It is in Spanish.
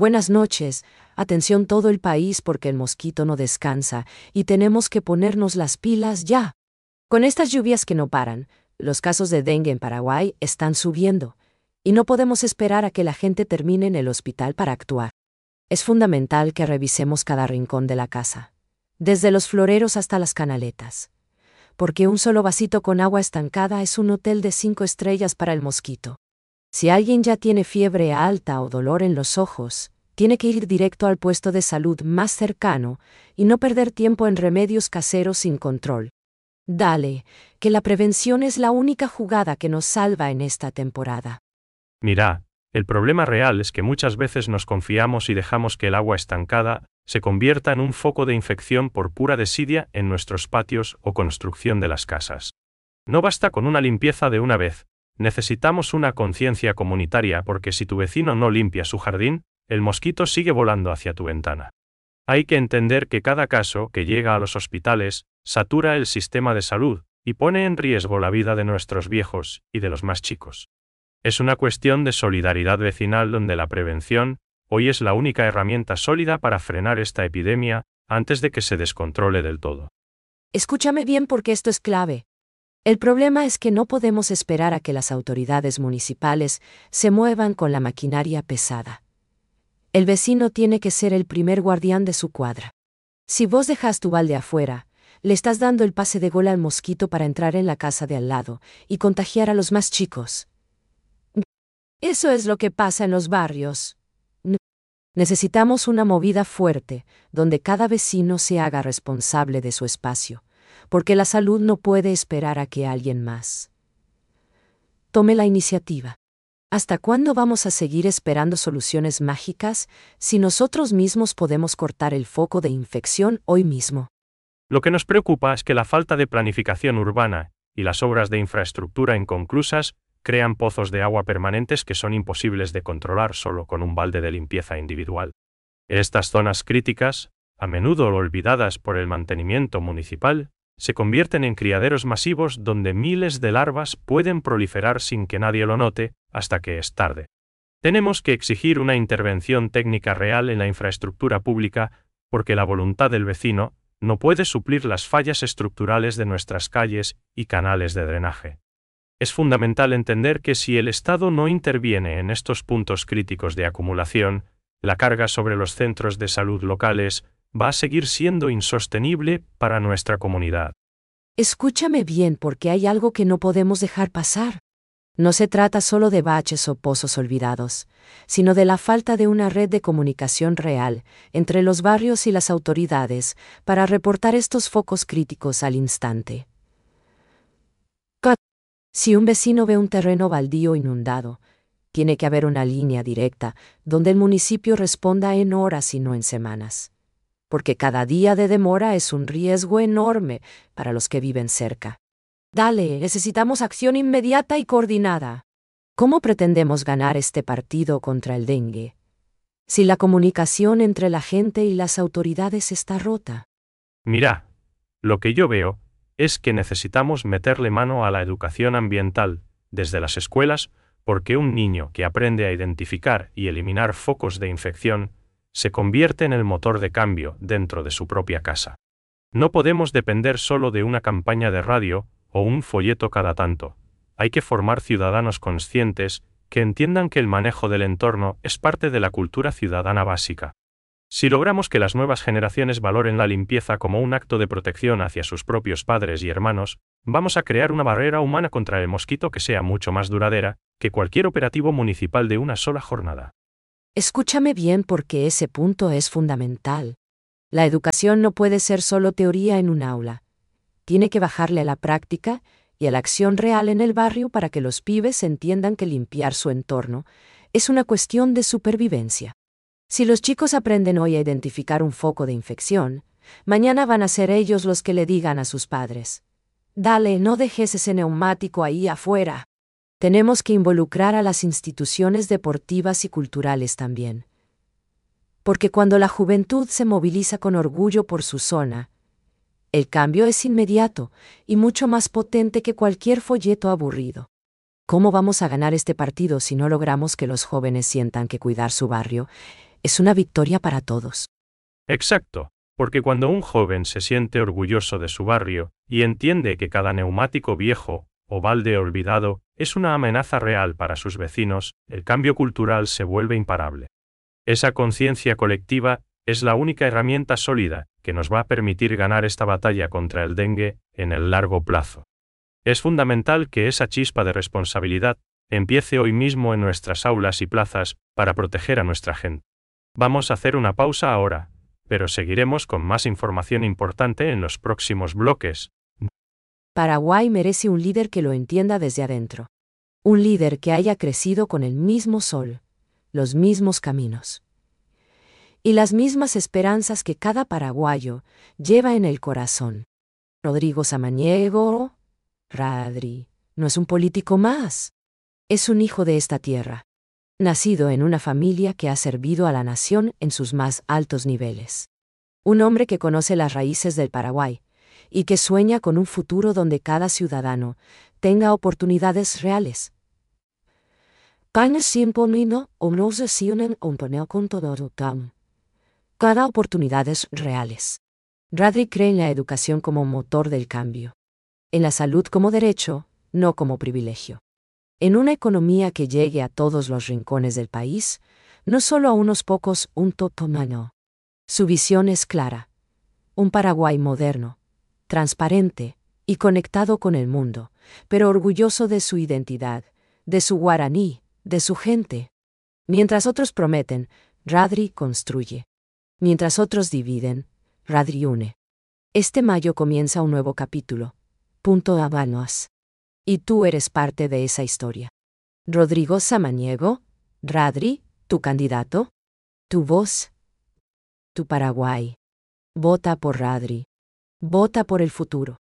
Buenas noches. Atención todo el país porque el mosquito no descansa y tenemos que ponernos las pilas ya. Con estas lluvias que no paran, los casos de dengue en Paraguay están subiendo y no podemos esperar a que la gente termine en el hospital para actuar. Es fundamental que revisemos cada rincón de la casa, desde los floreros hasta las canaletas, porque un solo vasito con agua estancada es un hotel de 5 estrellas para el mosquito. Si alguien ya tiene fiebre alta o dolor en los ojos, tiene que ir directo al puesto de salud más cercano y no perder tiempo en remedios caseros sin control. Dale, que la prevención es la única jugada que nos salva en esta temporada. Mira, el problema real es que muchas veces nos confiamos y dejamos que el agua estancada se convierta en un foco de infección por pura desidia en nuestros patios o construcción de las casas. No basta con una limpieza de una vez. Necesitamos una conciencia comunitaria porque si tu vecino no limpia su jardín, el mosquito sigue volando hacia tu ventana. Hay que entender que cada caso que llega a los hospitales satura el sistema de salud y pone en riesgo la vida de nuestros viejos y de los más chicos. Es una cuestión de solidaridad vecinal donde la prevención hoy es la única herramienta sólida para frenar esta epidemia antes de que se descontrole del todo. Escúchame bien porque esto es clave. El problema es que no podemos esperar a que las autoridades municipales se muevan con la maquinaria pesada. El vecino tiene que ser el primer guardián de su cuadra. Si vos dejas tu balde afuera, le estás dando el pase de gol al mosquito para entrar en la casa de al lado y contagiar a los más chicos. Eso es lo que pasa en los barrios. Necesitamos una movida fuerte, donde cada vecino se haga responsable de su espacio, porque la salud no puede esperar a que alguien más tome la iniciativa. ¿Hasta cuándo vamos a seguir esperando soluciones mágicas si nosotros mismos podemos cortar el foco de infección hoy mismo? Lo que nos preocupa es que la falta de planificación urbana y las obras de infraestructura inconclusas crean pozos de agua permanentes que son imposibles de controlar solo con un balde de limpieza individual. Estas zonas críticas, a menudo olvidadas por el mantenimiento municipal, se convierten en criaderos masivos donde miles de larvas pueden proliferar sin que nadie lo note hasta que es tarde. Tenemos que exigir una intervención técnica real en la infraestructura pública porque la voluntad del vecino no puede suplir las fallas estructurales de nuestras calles y canales de drenaje. Es fundamental entender que si el Estado no interviene en estos puntos críticos de acumulación, la carga sobre los centros de salud locales va a seguir siendo insostenible para nuestra comunidad. Escúchame bien porque hay algo que no podemos dejar pasar. No se trata solo de baches o pozos olvidados, sino de la falta de una red de comunicación real entre los barrios y las autoridades para reportar estos focos críticos al instante. Si un vecino ve un terreno baldío inundado, tiene que haber una línea directa donde el municipio responda en horas y no en semanas. Porque cada día de demora es un riesgo enorme para los que viven cerca. Dale, necesitamos acción inmediata y coordinada. ¿Cómo pretendemos ganar este partido contra el dengue si la comunicación entre la gente y las autoridades está rota? Mira, lo que yo veo es que necesitamos meterle mano a la educación ambiental desde las escuelas porque un niño que aprende a identificar y eliminar focos de infección se convierte en el motor de cambio dentro de su propia casa. No podemos depender solo de una campaña de radio o un folleto cada tanto. Hay que formar ciudadanos conscientes que entiendan que el manejo del entorno es parte de la cultura ciudadana básica. Si logramos que las nuevas generaciones valoren la limpieza como un acto de protección hacia sus propios padres y hermanos, vamos a crear una barrera humana contra el mosquito que sea mucho más duradera que cualquier operativo municipal de una sola jornada. Escúchame bien porque ese punto es fundamental. La educación no puede ser solo teoría en un aula. Tiene que bajarle a la práctica y a la acción real en el barrio para que los pibes entiendan que limpiar su entorno es una cuestión de supervivencia. Si los chicos aprenden hoy a identificar un foco de infección, mañana van a ser ellos los que le digan a sus padres: dale, no dejes ese neumático ahí afuera. Tenemos que involucrar a las instituciones deportivas y culturales también. Porque cuando la juventud se moviliza con orgullo por su zona, el cambio es inmediato y mucho más potente que cualquier folleto aburrido. ¿Cómo vamos a ganar este partido si no logramos que los jóvenes sientan que cuidar su barrio Es una victoria para todos. Exacto, porque cuando un joven se siente orgulloso de su barrio y entiende que cada neumático viejo o balde olvidado es una amenaza real para sus vecinos, el cambio cultural se vuelve imparable. Esa conciencia colectiva es la única herramienta sólida que nos va a permitir ganar esta batalla contra el dengue en el largo plazo. Es fundamental que esa chispa de responsabilidad empiece hoy mismo en nuestras aulas y plazas para proteger a nuestra gente. Vamos a hacer una pausa ahora, pero seguiremos con más información importante en los próximos bloques. Paraguay merece un líder que lo entienda desde adentro. Un líder que haya crecido con el mismo sol, los mismos caminos y las mismas esperanzas que cada paraguayo lleva en el corazón. Rodrigo Samaniego, Radri, no es un político más. Es un hijo de esta tierra, nacido en una familia que ha servido a la nación en sus más altos niveles. Un hombre que conoce las raíces del Paraguay y que sueña con un futuro donde cada ciudadano tenga oportunidades reales. Cada oportunidades reales. Radri cree en la educación como motor del cambio. En la salud como derecho, no como privilegio. En una economía que llegue a todos los rincones del país, no solo a unos pocos, un totomano. Su visión es clara. Un Paraguay moderno, transparente y conectado con el mundo, pero orgulloso de su identidad, de su guaraní, de su gente. Mientras otros prometen, Radri construye. Mientras otros dividen, Radri une. Este mayo comienza un nuevo capítulo. Punto Habanos. Y tú eres parte de esa historia. Rodrigo Samaniego, Radri, tu candidato, tu voz, tu Paraguay. Vota por Radri. Vota por el futuro.